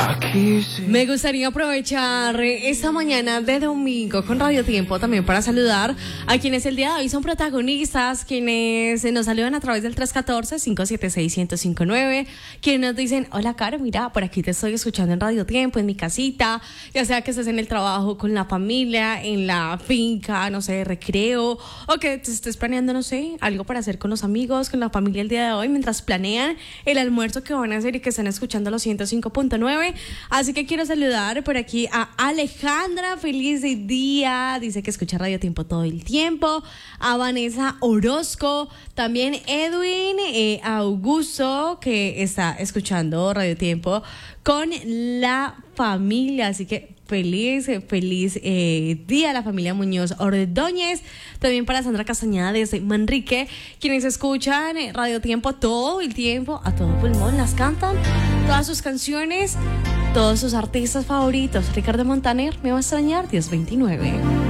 Me gustaría aprovechar esta mañana de domingo con Radio Tiempo también para saludar a quienes el día de hoy son protagonistas, quienes nos saludan a través del 314-576-1059, quienes nos dicen, hola Caro, mira, por aquí te estoy escuchando en Radio Tiempo, en mi casita, ya sea que estés en el trabajo con la familia, en la finca, no sé, recreo, o que te estés planeando, no sé, algo para hacer con los amigos, con la familia el día de hoy, mientras planean el almuerzo que van a hacer y que están escuchando los 105.9. Así que quiero saludar por aquí a Alejandra, feliz día, dice que escucha Radio Tiempo todo el tiempo, a Vanessa Orozco, también Edwin, Augusto, que está escuchando Radio Tiempo con la familia, así que feliz día a la familia Muñoz Ordóñez. También para Sandra Castañeda desde Manrique, quienes escuchan Radio Tiempo todo el tiempo, a todo pulmón, las cantan, todas sus canciones, todos sus artistas favoritos. Ricardo Montaner, me va a extrañar, 1029.